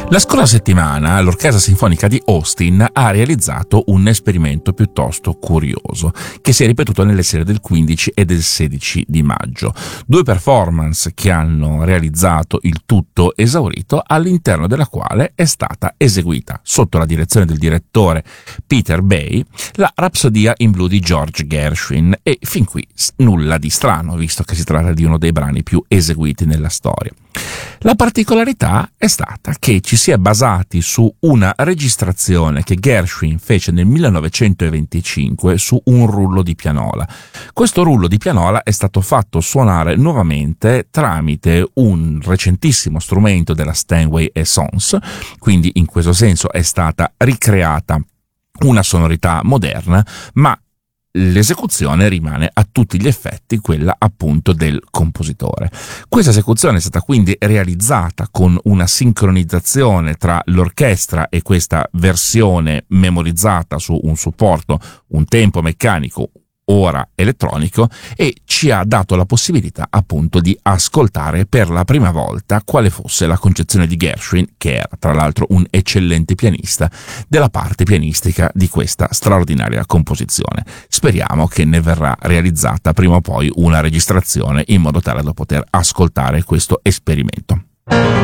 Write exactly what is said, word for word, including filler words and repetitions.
La scorsa settimana l'Orchestra Sinfonica di Austin ha realizzato un esperimento piuttosto curioso, che si è ripetuto nelle serie del quindici e del sedici di maggio. Due performance che hanno realizzato il tutto esaurito, all'interno della quale è stata eseguita, sotto la direzione del direttore Peter Bay, la Rapsodia in blu di George Gershwin, e fin qui nulla di strano, visto che si tratta di uno dei brani più eseguiti nella storia. La particolarità è stata che ci si è basati su una registrazione che Gershwin fece nel millenovecentoventicinque su un rullo di pianola. Questo rullo di pianola è stato fatto suonare nuovamente tramite un recentissimo strumento della Steinway and Sons, quindi in questo senso è stata ricreata una sonorità moderna, ma l'esecuzione rimane a tutti gli effetti quella appunto del compositore. Questa esecuzione è stata quindi realizzata con una sincronizzazione tra l'orchestra e questa versione memorizzata su un supporto, un tempo meccanico, ora elettronico, e ci ha dato la possibilità appunto di ascoltare per la prima volta quale fosse la concezione di Gershwin, che era tra l'altro un eccellente pianista, della parte pianistica di questa straordinaria composizione. Speriamo che ne verrà realizzata prima o poi una registrazione in modo tale da poter ascoltare questo esperimento.